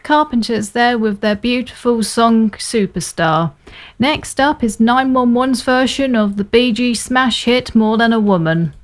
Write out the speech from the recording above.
Carpenters there with their beautiful song Superstar. Next up is 911's version of the Bee Gees smash hit More Than a Woman.